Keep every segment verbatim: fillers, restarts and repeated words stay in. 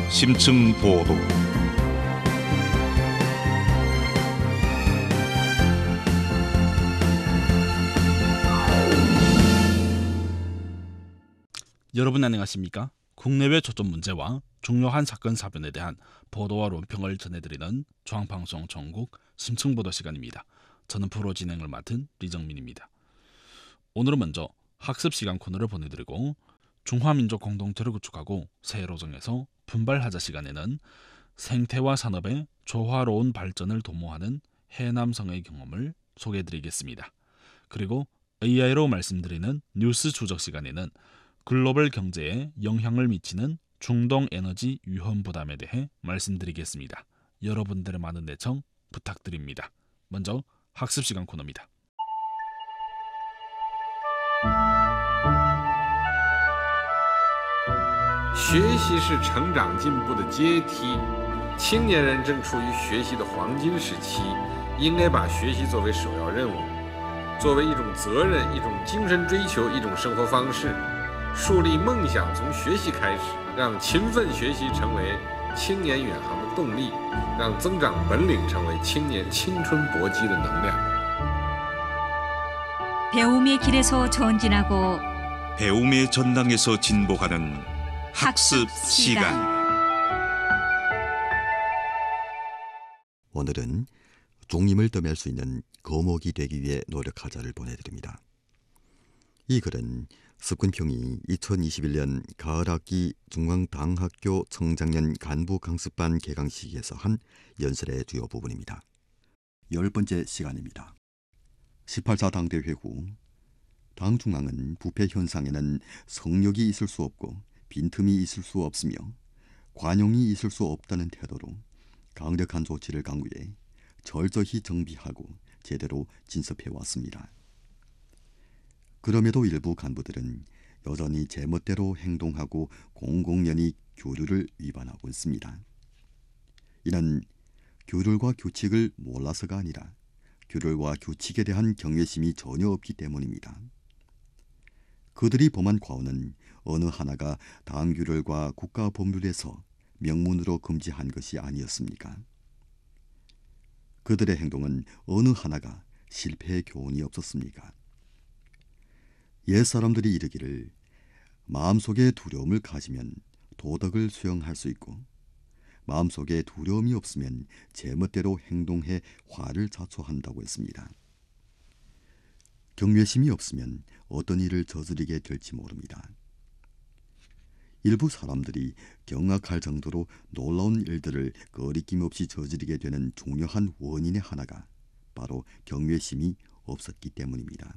심층 보도. 여러분 안녕하십니까? 국내외 초점 문제와 중요한 사건 사변에 대한 보도와 논평을 전해드리는 중앙방송 전국 심층보도 시간입니다. 저는 프로 진행을 맡은 리정민입니다. 오늘은 먼저 학습시간 코너를 보내드리고, 중화민족 공동체를 구축하고 새해로 정해서 분발하자 시간에는 생태와 산업의 조화로운 발전을 도모하는 해남성의 경험을 소개해드리겠습니다. 그리고 에이아이로 말씀드리는 뉴스 추적 시간에는 글로벌 경제에 영향을 미치는 중동 에너지 위험 부담에 대해 말씀드리겠습니다. 여러분들의 많은 내청 부탁드립니다. 먼저 학습시간 코너입니다. 学习是成长进步的阶梯，青年人正处于学习的黄金时期，应该把学习作为首要任务，作为一种责任、一种精神追求、一种生活方式，树立梦想从学习开始，让勤奋学习成为青年远航的动力，让增长本领成为青年青春搏击的能量。 배움의 길에서 전진하고 배움의 전당에서 진보하는 학습 시간. 오늘은 종임을 떠맬 수 있는 거목이 되기 위해 노력하자를 보내드립니다. 이 글은 석근평이 이천이십일 년 가을학기 중앙당학교 청장년 간부 강습반 개강식에서 한 연설의 주요 부분입니다. 열 번째 시간입니다. 십팔 차 당대회 후 당중앙은 부패 현상에는 성역이 있을 수 없고 빈틈이 있을 수 없으며 관용이 있을 수 없다는 태도로 강력한 조치를 강구해 철저히 정비하고 제대로 진습해왔습니다. 그럼에도 일부 간부들은 여전히 제멋대로 행동하고 공공연히 규율을 위반하고 있습니다. 이는 규율과 규칙을 몰라서가 아니라 규율과 규칙에 대한 경외심이 전혀 없기 때문입니다. 그들이 범한 과오는 어느 하나가 당규율과 국가법률에서 명문으로 금지한 것이 아니었습니까? 그들의 행동은 어느 하나가 실패의 교훈이 없었습니까? 옛사람들이 이르기를 마음속에 두려움을 가지면 도덕을 수용할 수 있고 마음속에 두려움이 없으면 제멋대로 행동해 화를 자초한다고 했습니다. 경외심이 없으면 어떤 일을 저지르게 될지 모릅니다. 일부 사람들이 경악할 정도로 놀라운 일들을 거리낌 없이 저지르게 되는 중요한 원인의 하나가 바로 경외심이 없었기 때문입니다.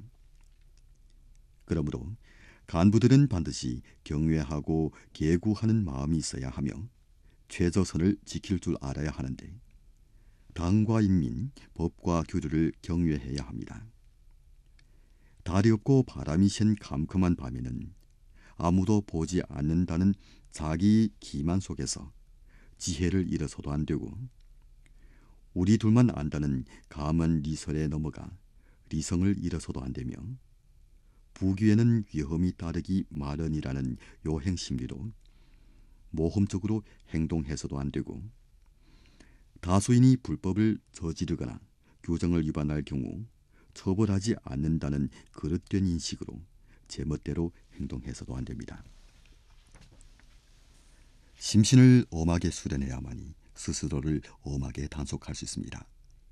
그러므로 간부들은 반드시 경외하고 계구하는 마음이 있어야 하며 최저선을 지킬 줄 알아야 하는데 당과 인민, 법과 규율을 경외해야 합니다. 달이 없고 바람이 센 캄캄한 밤에는 아무도 보지 않는다는 자기 기만 속에서 지혜를 잃어서도 안 되고 우리 둘만 안다는 감언 리설에 넘어가 리성을 잃어서도 안 되며 부귀에는 위험이 따르기 마련이라는 요행 심리로 모험적으로 행동해서도 안 되고 다수인이 불법을 저지르거나 규정을 위반할 경우 처벌하지 않는다는 그릇된 인식으로 제멋대로 행동해서도 안 됩니다. 심신을 엄하게 수련해야만이 스스로를 엄하게 단속할 수 있습니다.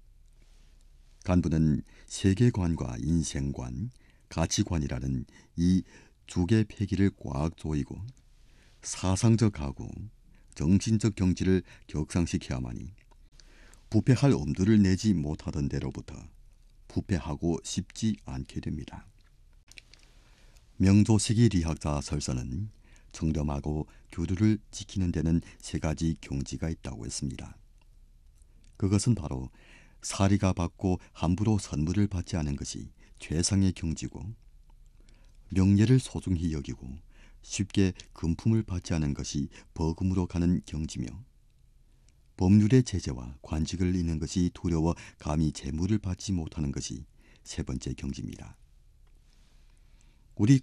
간부는 세계관과 인생관, 가치관이라는 이 주계 폐기를 꽉 조이고 사상적 각오, 정신적 경지를 격상시켜야만이 부패할 엄두를 내지 못하던 데로부터 부패하고 싶지 않게 됩니다. 명조시기 리학자 설서는 청렴하고 규율을 지키는 데는 세 가지 경지가 있다고 했습니다. 그것은 바로 사리가 받고 함부로 선물을 받지 않은 것이 최상의 경지고 명예를 소중히 여기고 쉽게 금품을 받지 않은 것이 버금으로 가는 경지며 법률의 제재와 관직을 잃는 것이 두려워 감히 재물을 받지 못하는 것이 세 번째 경지입니다.